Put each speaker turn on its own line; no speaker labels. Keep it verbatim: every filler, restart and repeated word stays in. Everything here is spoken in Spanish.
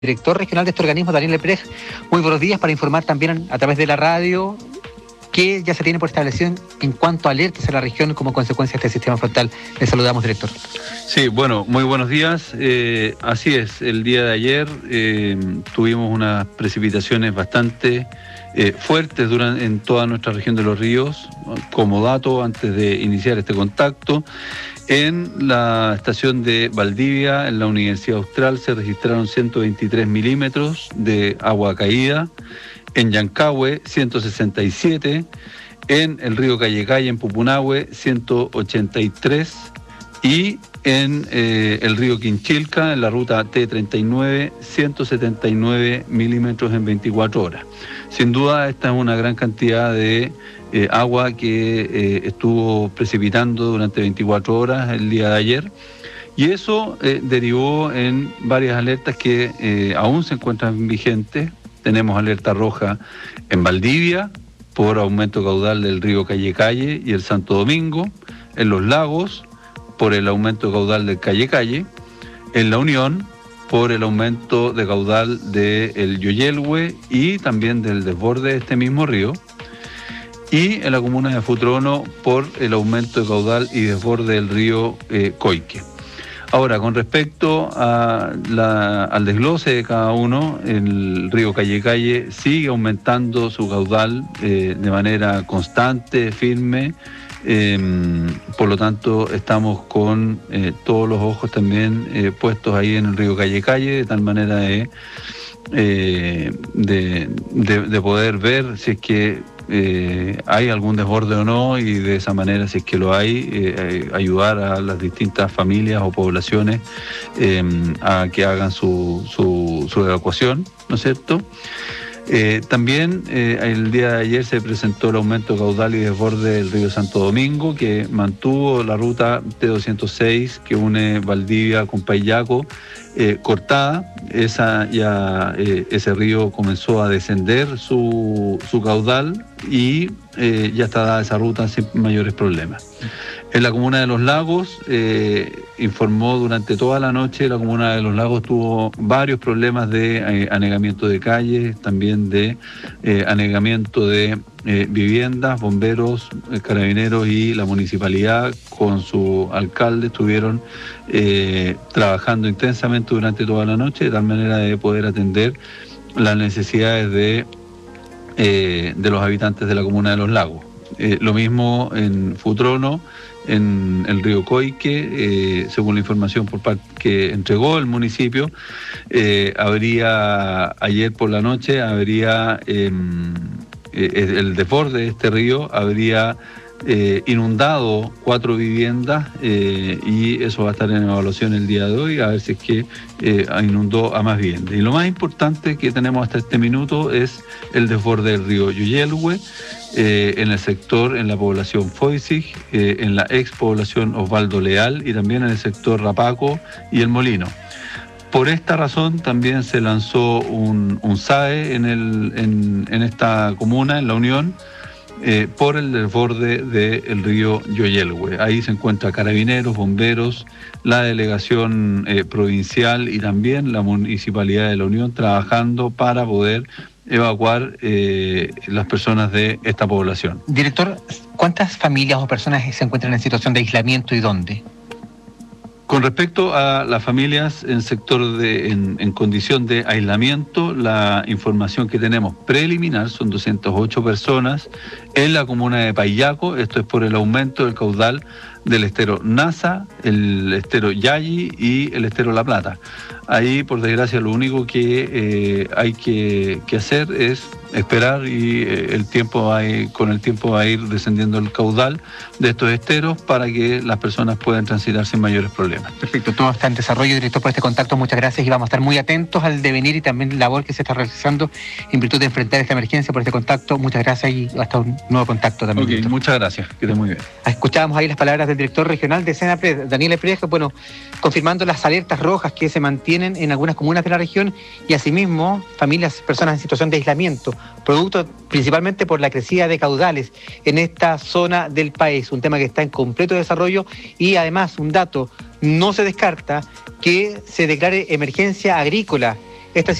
Director regional de este organismo, Daniel Leprej. Muy buenos días, para informar también a través de la radio que ya se tiene por establecido en cuanto a alertas a la región como consecuencia de este sistema frontal. Le saludamos, director.
Sí, bueno, muy buenos días. Eh, así es, el día de ayer eh, tuvimos unas precipitaciones bastante eh, fuertes durante, en toda nuestra región de los ríos. Como dato, antes de iniciar este contacto, en la estación de Valdivia, en la Universidad Austral, se registraron ciento veintitrés milímetros de agua caída. En Yancahue, ciento sesenta y siete. En el río Callecay, en Pupunahue, ciento ochenta y tres. Y en eh, el río Quinchilca, en la ruta T treinta y nueve, ciento setenta y nueve milímetros en veinticuatro horas. Sin duda, esta es una gran cantidad de eh, agua que eh, estuvo precipitando durante veinticuatro horas el día de ayer. Y eso eh, derivó en varias alertas que eh, aún se encuentran vigentes. Tenemos alerta roja en Valdivia por aumento caudal del río Callecalle y el Santo Domingo, en los lagos por el aumento caudal del Callecalle, en La Unión por el aumento de caudal del Yoyelhue y también del desborde de este mismo río, y en la comuna de Futrono por el aumento de caudal y desborde del río eh, Coique. Ahora, con respecto a la, al desglose de cada uno, el río Callecalle sigue aumentando su caudal eh, de manera constante, firme. Eh, por lo tanto, estamos con eh, todos los ojos también eh, puestos ahí en el río Callecalle, de tal manera de, eh, de, de, de poder ver si es que Eh, hay algún desborde o no, y de esa manera, si es que lo hay, eh, ayudar a las distintas familias o poblaciones eh, a que hagan su, su, su evacuación, ¿no es cierto? Eh, también eh, el día de ayer se presentó el aumento caudal y desborde del río Santo Domingo, que mantuvo la ruta T doscientos seis que une Valdivia con Payaco eh, cortada. Esa ya, eh, ese río comenzó a descender su, su caudal y eh, ya está dada esa ruta sin mayores problemas. En la comuna de Los Lagos, eh, informó durante toda la noche, la comuna de Los Lagos tuvo varios problemas de eh, anegamiento de calles, también de eh, anegamiento de eh, viviendas. Bomberos, eh, carabineros y la municipalidad con su alcalde estuvieron eh, trabajando intensamente durante toda la noche, de tal manera de poder atender las necesidades de, eh, de los habitantes de la comuna de Los Lagos. Eh, lo mismo en Futrono, en el río Coique, eh, según la información por parte que entregó el municipio, eh, habría, ayer por la noche, habría eh, eh, el desborde de este río habría eh, inundado cuatro viviendas eh, y eso va a estar en evaluación el día de hoy, a ver si es que eh, inundó a más viviendas. Y lo más importante que tenemos hasta este minuto es el desborde del río Yoyelhue, Eh, en el sector, en la población Foisig, eh, en la ex población Osvaldo Leal y también en el sector Rapaco y El Molino. Por esta razón también se lanzó un, un S A E en, el, en, en esta comuna, en La Unión, eh, por el desborde del río Yoyelhue. Ahí se encuentra carabineros, bomberos, la delegación eh, provincial y también la municipalidad de La Unión trabajando para poder evacuar eh, las personas de esta población.
Director, ¿cuántas familias o personas se encuentran en situación de aislamiento y dónde?
Con respecto a las familias en sector de, en, en condición de aislamiento, la información que tenemos preliminar son doscientas ocho personas en la comuna de Payaco. Esto es por el aumento del caudal del estero Nasa, el estero Yayi y el estero La Plata. Ahí, por desgracia, lo único que eh, hay que, que hacer es esperar y eh, el tiempo va a ir, con el tiempo va a ir descendiendo el caudal de estos esteros para que las personas puedan transitar sin mayores problemas.
Perfecto, todo está en desarrollo, director, por este contacto. Muchas gracias y vamos a estar muy atentos al devenir y también la labor que se está realizando en virtud de enfrentar esta emergencia. Por este contacto, muchas gracias y hasta un nuevo contacto también.
Ok,
director.
Muchas gracias, que esté muy bien.
Escuchábamos ahí las palabras del director regional de Senapred, Daniel Leprej, bueno, confirmando las alertas rojas que se mantienen en algunas comunas de la región y asimismo familias, personas en situación de aislamiento, producto principalmente por la crecida de caudales en esta zona del país, un tema que está en completo desarrollo y además un dato, no se descarta que se declare emergencia agrícola esta